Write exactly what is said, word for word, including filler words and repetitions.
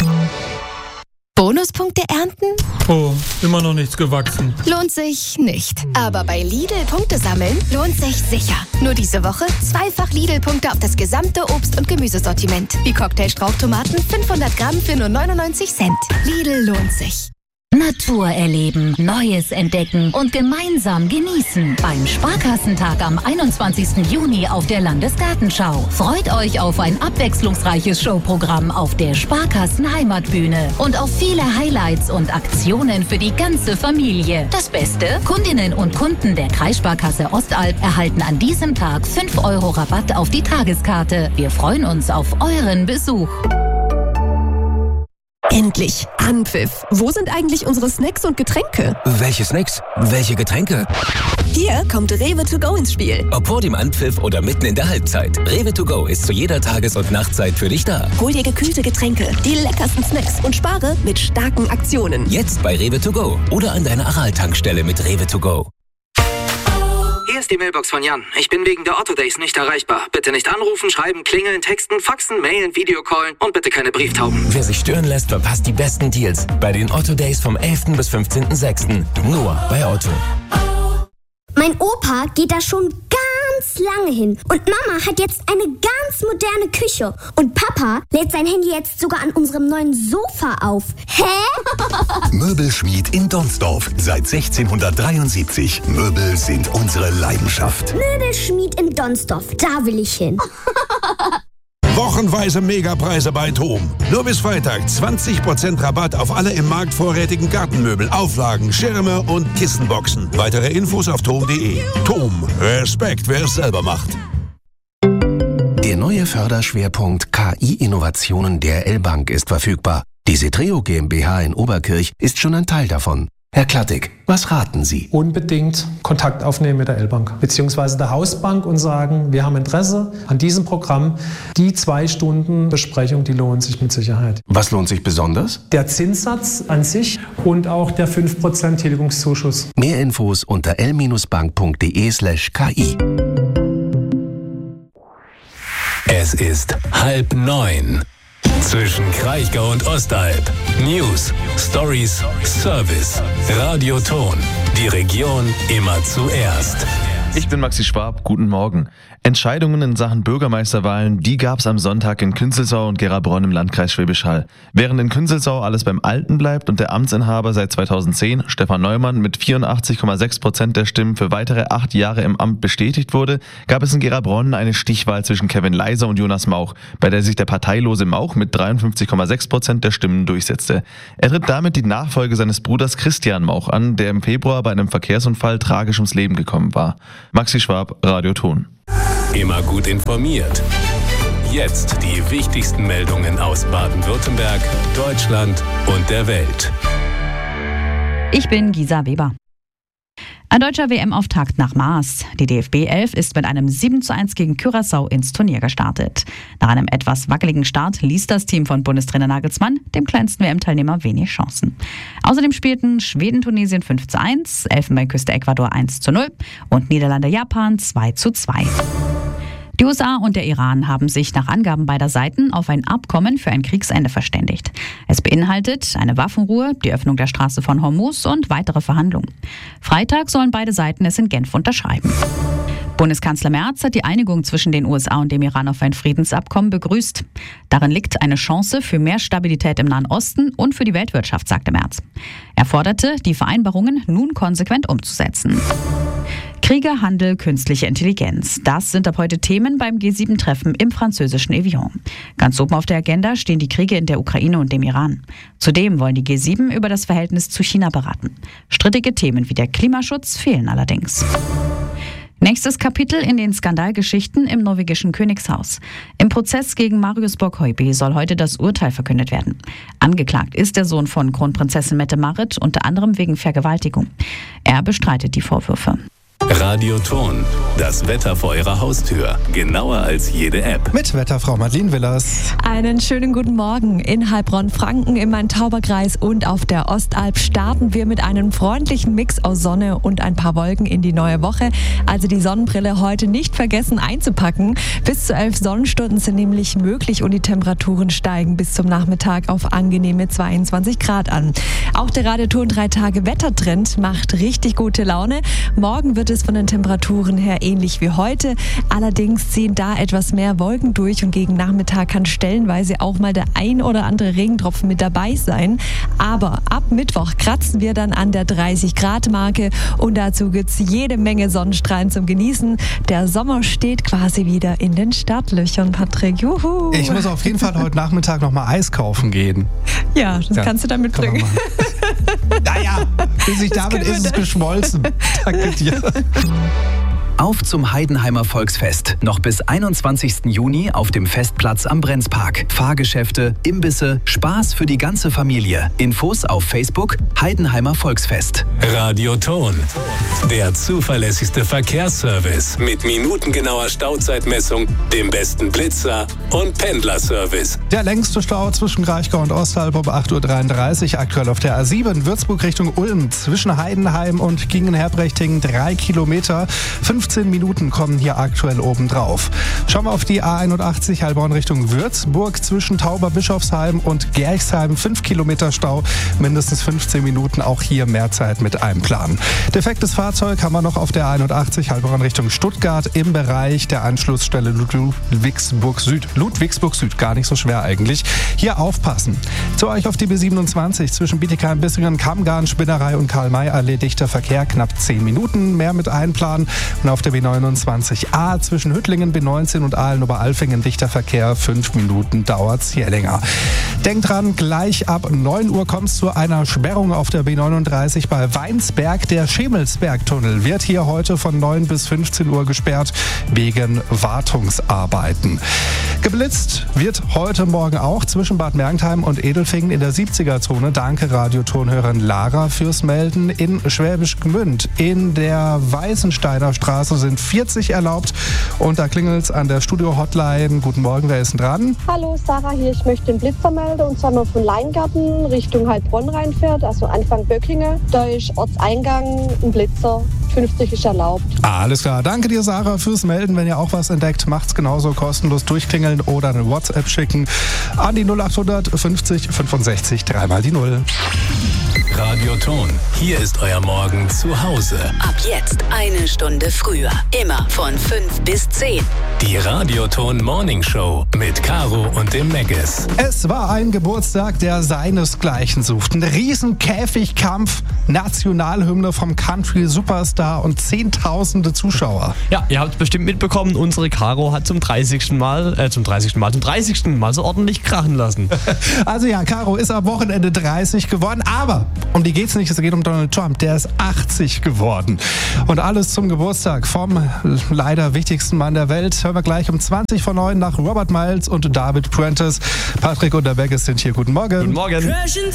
Bonuspunkte ernten? Oh, immer noch nichts gewachsen. Lohnt sich nicht. Aber bei Lidl Punkte sammeln lohnt sich sicher. Nur diese Woche zweifach Lidl-Punkte auf das gesamte Obst- und Gemüsesortiment. Wie Cocktail-Strauchtomaten fünfhundert Gramm für nur neunundneunzig Cent. Lidl lohnt sich. Natur erleben, Neues entdecken und gemeinsam genießen. Beim Sparkassentag am einundzwanzigsten Juni auf der Landesgartenschau. Freut euch auf ein abwechslungsreiches Showprogramm auf der Sparkassen Heimatbühne und auf viele Highlights und Aktionen für die ganze Familie. Das Beste? Kundinnen und Kunden der Kreissparkasse Ostalb erhalten an diesem Tag fünf Euro Rabatt auf die Tageskarte. Wir freuen uns auf euren Besuch. Endlich Anpfiff. Wo sind eigentlich unsere Snacks und Getränke? Welche Snacks? Welche Getränke? Hier kommt Rewe to go ins Spiel. Ob vor dem Anpfiff oder mitten in der Halbzeit. Rewe to go ist zu jeder Tages- und Nachtzeit für dich da. Hol dir gekühlte Getränke, die leckersten Snacks und spare mit starken Aktionen. Jetzt bei Rewe to go oder an deiner Aral-Tankstelle mit Rewe to go. Hier ist die Mailbox von Jan. Ich bin wegen der Otto Days nicht erreichbar. Bitte nicht anrufen, schreiben, klingeln, texten, faxen, mailen, Videocallen und bitte keine Brieftauben. Wer sich stören lässt, verpasst die besten Deals bei den Otto Days vom elften bis fünfzehnten sechsten Nur bei Otto. Mein Opa geht da schon ganz lange hin. Und Mama hat jetzt eine ganz moderne Küche. Und Papa lädt sein Handy jetzt sogar an unserem neuen Sofa auf. Hä? Möbelschmied in Donsdorf. Seit sechzehnhundertdreiundsiebzig. Möbel sind unsere Leidenschaft. Möbelschmied in Donsdorf. Da will ich hin. Wochenweise Megapreise bei TOM. Nur bis Freitag zwanzig Prozent Rabatt auf alle im Markt vorrätigen Gartenmöbel, Auflagen, Schirme und Kissenboxen. Weitere Infos auf tom punkt de. TOM. Respekt, wer es selber macht. Der neue Förderschwerpunkt K I-Innovationen der L-Bank ist verfügbar. Die Setreo GmbH in Oberkirch ist schon ein Teil davon. Herr Klattig, was raten Sie? Unbedingt Kontakt aufnehmen mit der L-Bank bzw. der Hausbank und sagen, wir haben Interesse an diesem Programm. Die zwei Stunden Besprechung, die lohnen sich mit Sicherheit. Was lohnt sich besonders? Der Zinssatz an sich und auch der fünf Prozent Tilgungszuschuss. Mehr Infos unter l bank punkt de slash k i. Es ist halb neun. Zwischen Kraichgau und Ostalb. News, Stories, Service. Radio Ton. Die Region immer zuerst. Ich bin Maxi Schwab, guten Morgen. Entscheidungen in Sachen Bürgermeisterwahlen, die gab es am Sonntag in Künzelsau und Gerabronn im Landkreis Schwäbisch Hall. Während in Künzelsau alles beim Alten bleibt und der Amtsinhaber seit zweitausendzehn, Stefan Neumann, mit vierundachtzig Komma sechs Prozent der Stimmen für weitere acht Jahre im Amt bestätigt wurde, gab es in Gerabronn eine Stichwahl zwischen Kevin Leiser und Jonas Mauch, bei der sich der parteilose Mauch mit dreiundfünfzig Komma sechs Prozent der Stimmen durchsetzte. Er tritt damit die Nachfolge seines Bruders Christian Mauch an, der im Februar bei einem Verkehrsunfall tragisch ums Leben gekommen war. Maxi Schwab, Radio Ton. Immer gut informiert. Jetzt die wichtigsten Meldungen aus Baden-Württemberg, Deutschland und der Welt. Ich bin Gisa Weber. Ein deutscher W M-Auftakt nach Maß. Die D F B elf ist mit einem sieben zu eins gegen Curaçao ins Turnier gestartet. Nach einem etwas wackeligen Start ließ das Team von Bundestrainer Nagelsmann dem kleinsten W M-Teilnehmer wenig Chancen. Außerdem spielten Schweden-Tunesien fünf zu eins, Elfenbeinküste Ecuador eins zu null und Niederlande-Japan zwei zu zwei. Die U S A und der Iran haben sich nach Angaben beider Seiten auf ein Abkommen für ein Kriegsende verständigt. Es beinhaltet eine Waffenruhe, die Öffnung der Straße von Hormuz und weitere Verhandlungen. Freitag sollen beide Seiten es in Genf unterschreiben. Bundeskanzler Merz hat die Einigung zwischen den U S A und dem Iran auf ein Friedensabkommen begrüßt. Darin liegt eine Chance für mehr Stabilität im Nahen Osten und für die Weltwirtschaft, sagte Merz. Er forderte, die Vereinbarungen nun konsequent umzusetzen. Kriege, Handel, künstliche Intelligenz. Das sind ab heute Themen beim G sieben Treffen im französischen Evian. Ganz oben auf der Agenda stehen die Kriege in der Ukraine und dem Iran. Zudem wollen die G sieben über das Verhältnis zu China beraten. Strittige Themen wie der Klimaschutz fehlen allerdings. Nächstes Kapitel in den Skandalgeschichten im norwegischen Königshaus. Im Prozess gegen Marius Borg-Høiby soll heute das Urteil verkündet werden. Angeklagt ist der Sohn von Kronprinzessin Mette-Marit unter anderem wegen Vergewaltigung. Er bestreitet die Vorwürfe. Radioton, das Wetter vor Ihrer Haustür. Genauer als jede App. Mit Wetterfrau Madeleine Willers. Einen schönen guten Morgen. In Heilbronn-Franken, im Main-Tauber-Kreis und auf der Ostalb starten wir mit einem freundlichen Mix aus Sonne und ein paar Wolken in die neue Woche. Also die Sonnenbrille heute nicht vergessen einzupacken. Bis zu elf Sonnenstunden sind nämlich möglich und die Temperaturen steigen bis zum Nachmittag auf angenehme zweiundzwanzig Grad an. Auch der Radioton drei Tage Wettertrend macht richtig gute Laune. Morgen wird es von den Temperaturen her ähnlich wie heute. Allerdings ziehen da etwas mehr Wolken durch und gegen Nachmittag kann stellenweise auch mal der ein oder andere Regentropfen mit dabei sein. Aber ab Mittwoch kratzen wir dann an der dreißig Grad Marke und dazu gibt's jede Menge Sonnenstrahlen zum Genießen. Der Sommer steht quasi wieder in den Startlöchern, Patrick. Juhu! Ich muss auf jeden Fall heute Nachmittag noch mal Eis kaufen gehen. Ja, das ja, kannst du dann mitbringen. Naja, bis ich damit ist es geschmolzen. Danke dir. Auf zum Heidenheimer Volksfest. Noch bis einundzwanzigsten Juni auf dem Festplatz am Brenzpark. Fahrgeschäfte, Imbisse, Spaß für die ganze Familie. Infos auf Facebook Heidenheimer Volksfest. Radioton, der zuverlässigste Verkehrsservice mit minutengenauer Stauzeitmessung, dem besten Blitzer und Pendlerservice. Der längste Stau zwischen Kraichgau und Ostalb um acht Uhr dreiunddreißig, aktuell auf der A sieben, Würzburg Richtung Ulm, zwischen Heidenheim und Gingen-Herbrechting drei Kilometer. fünfzehn Minuten kommen hier aktuell obendrauf. Schauen wir auf die A einundachtzig Heilbronn Richtung Würzburg, zwischen Tauber-Bischofsheim und Gerchsheim fünf Kilometer Stau, mindestens fünfzehn Minuten, auch hier mehr Zeit mit einplanen. Defektes Fahrzeug haben wir noch auf der A einundachtzig Heilbronn Richtung Stuttgart im Bereich der Anschlussstelle Ludwigsburg Süd. Ludwigsburg Süd, gar nicht so schwer eigentlich. Hier aufpassen. Zu euch auf die B siebenundzwanzig zwischen Bietigheim, Bissingen, Kammgarn, Spinnerei und Karl-May-Allee dichter Verkehr, knapp zehn Minuten, mehr mit einplanen. Und auf der B neunundzwanzig A zwischen Hüttlingen, B neunzehn und Aalen-Oberalfingen dichter Verkehr, fünf Minuten dauert's hier länger. Denkt dran, gleich ab neun Uhr kommt es zu einer Sperrung auf der B neununddreißig bei Weinsberg. Der Schemelsbergtunnel wird hier heute von neun bis fünfzehn Uhr gesperrt wegen Wartungsarbeiten. Geblitzt wird heute Morgen auch zwischen Bad Mergentheim und Edelfingen in der siebziger-Zone. Danke Radiotonhörerin Lara fürs Melden. In Schwäbisch Gmünd in der Weißensteiner Straße sind vierzig erlaubt und da klingelt es an der Studio-Hotline. Guten Morgen, wer ist denn dran? Hallo, Sarah hier. Ich möchte den Blitzer melden und zwar nur von Leingarten Richtung Heilbronn reinfährt, also Anfang Böcklinge. Da ist Ortseingang ein Blitzer. fünfzig ist erlaubt. Alles klar. Danke dir, Sarah, fürs Melden. Wenn ihr auch was entdeckt, macht's genauso kostenlos. Durchklingeln oder eine WhatsApp schicken an die null achthundert fünfzig fünfundsechzig dreimal die Null. Radioton, hier ist euer Morgen zu Hause. Ab jetzt eine Stunde früher. Immer von fünf bis zehn. Die Radioton Morning Show mit Caro und dem Meggis. Es war ein Geburtstag, der seinesgleichen sucht. Ein Riesenkäfigkampf, Nationalhymne vom Country-Superstar und zehntausende Zuschauer. Ja, ihr habt bestimmt mitbekommen, unsere Caro hat zum dreißigsten Mal, äh, zum dreißigsten Mal, zum dreißigsten Mal so ordentlich krachen lassen. Also ja, Caro ist am Wochenende dreißig geworden, aber um die geht's nicht, es geht um Donald Trump, der ist achtzig geworden. Und alles zum Geburtstag vom leider wichtigsten Mann der Welt. Hören wir gleich um zwanzig vor neun nach Robert Miles und David Prentice. Patrick und der Meggis sind hier. Guten Morgen. Guten Morgen.